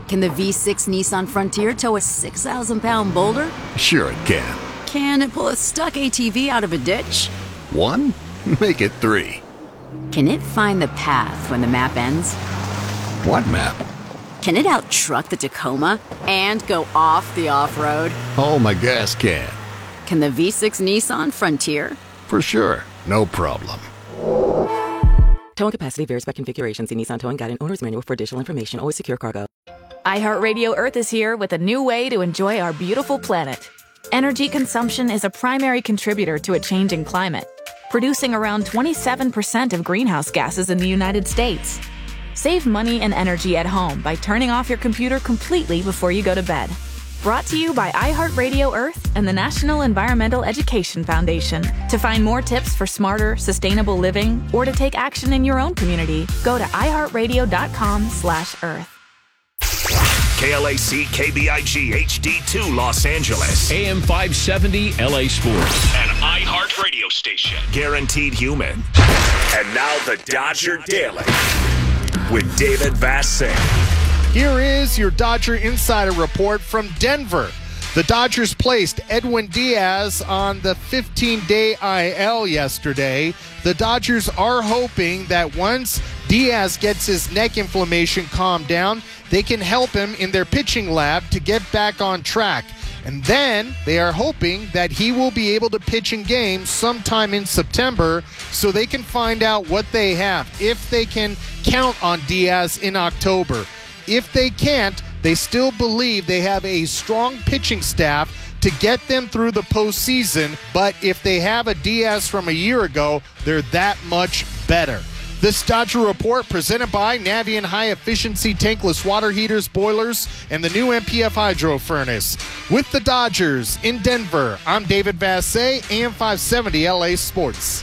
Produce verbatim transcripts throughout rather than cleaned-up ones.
Can the V six Nissan Frontier tow a six thousand pound boulder? Sure it can. Can it pull a stuck A T V out of a ditch? One? Make it three. Can it find the path when the map ends? What map? Can it out-truck the Tacoma and go off the off-road? Oh, my gas can. Can the V six Nissan Frontier? For sure. No problem. Towing capacity varies by configuration. See Nissan Towing Guide and Owner's Manual for additional information. Always secure cargo. iHeartRadio Earth is here with a new way to enjoy our beautiful planet. Energy consumption is a primary contributor to a changing climate, producing around twenty-seven percent of greenhouse gases in the United States. Save money and energy at home by turning off your computer completely before you go to bed. Brought to you by iHeartRadio Earth and the National Environmental Education Foundation. To find more tips for smarter, sustainable living or to take action in your own community, go to iHeartRadio.com slash Earth. K L A C K B I G H D two Los Angeles. A M five seventy L A Sports. An iHeart radio station. Guaranteed human. And now the Dodger Daily with David Vassegh. Here is your Dodger Insider Report from Denver. The Dodgers placed Edwin Diaz on the fifteen-day I L yesterday. The Dodgers are hoping that once Diaz gets his neck inflammation calmed down, they can help him in their pitching lab to get back on track. And then they are hoping that he will be able to pitch in games sometime in September so they can find out what they have, if they can count on Diaz in October. If they can't, they still believe they have a strong pitching staff to get them through the postseason, but if they have a Diaz from a year ago, they're that much better. This Dodger Report presented by Navien High Efficiency Tankless Water Heaters, Boilers, and the new M P F Hydro Furnace. With the Dodgers in Denver, I'm David Vassegh, A M five seventy L A Sports.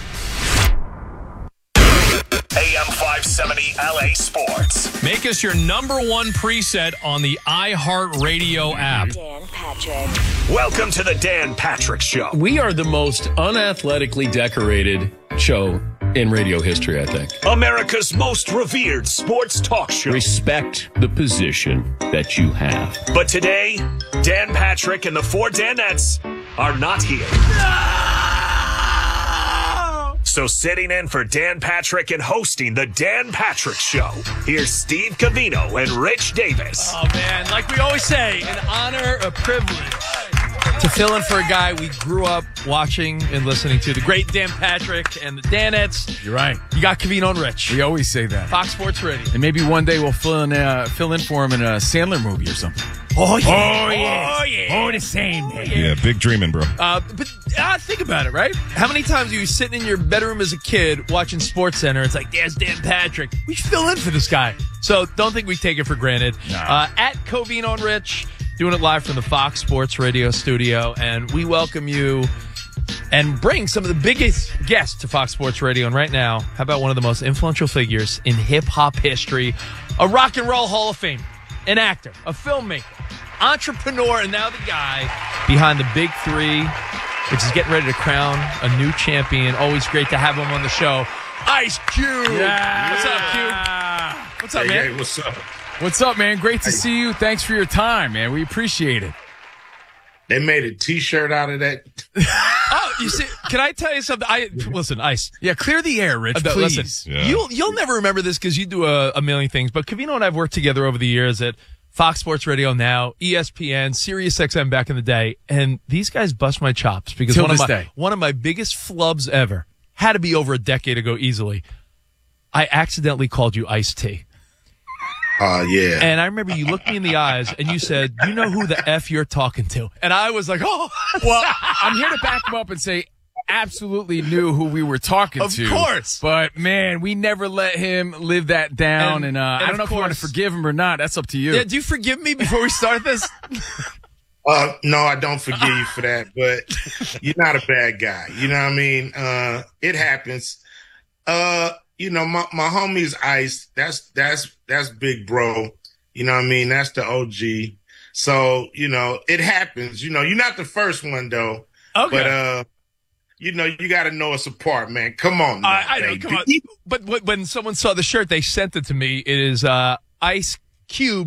A M five seventy L A Sports. Make us your number one preset on the iHeartRadio app. Dan Patrick. Welcome to the Dan Patrick Show. We are the most unathletically decorated show in radio history, I think. America's most revered sports talk show. Respect the position that you have. But today, Dan Patrick and the four Danettes are not here. So sitting in for Dan Patrick and hosting the Dan Patrick Show, here's Steve Covino and Rich Davis. Oh, man, like we always say, an honor, a privilege to fill in for a guy we grew up watching and listening to, the great Dan Patrick and the Danettes. You're right. You got Covino and Rich. We always say that. Fox Sports Radio. And maybe one day we'll fill in, uh, fill in for him in a Sandler movie or something. Oh, yeah. Oh, yeah. Oh, yeah. Oh, the same, man. Yeah, big dreaming, bro. Uh, but uh, think about it, right? How many times are you sitting in your bedroom as a kid watching SportsCenter? It's like, there's Dan Patrick. We should fill in for this guy. So don't think we take it for granted. No. Uh, at Covino and Rich, doing it live from the Fox Sports Radio studio. And we welcome you and bring some of the biggest guests to Fox Sports Radio. And right now, how about one of the most influential figures in hip-hop history, a rock and roll Hall of Fame, an actor, a filmmaker, entrepreneur, and now the guy behind the Big Three, which is getting ready to crown a new champion. Always great to have him on the show. Ice Cube. Yeah. What's up, Cube? What's up, hey, man? Hey, what's up? What's up, man? Great to Hey. see you. Thanks for your time, man. We appreciate it. They made a T-shirt out of that. Oh, you see, can I tell you something? I listen, Ice. Yeah, clear the air, Rich, Uh, please. Listen, Yeah. you'll you'll never remember this because you do a, a million things. But Covino and I have worked together over the years at Fox Sports Radio now, E S P N, Sirius X M back in the day, and these guys bust my chops because Till one of this my day. one of my biggest flubs ever had to be over a decade ago easily. I accidentally called you Ice-T. Oh, uh, yeah. And I remember you looked me in the eyes and you said, "You know who the F you're talking to?" And I was like, "Oh, Well, I'm here to back him up and say absolutely knew who we were talking Of to. course. But, man, we never let him live that down. And- And, uh, and I don't of know if you want to course- forgive him or not. That's up to you. yeah." Do you forgive me before we start this? Uh, no, I don't forgive you for that, but you're not a bad guy. You know what I mean? Uh, it happens. Uh, you know, my, my homie's Ice. That's, that's, that's big bro. You know what I mean? That's the O G. So, you know, it happens. You know, you're not the first one though. Okay. But, uh, you know, you got to know us apart, man. Come on. Now, I, I know. baby. Come on. But when someone saw the shirt, they sent it to me. It is uh, Ice Cube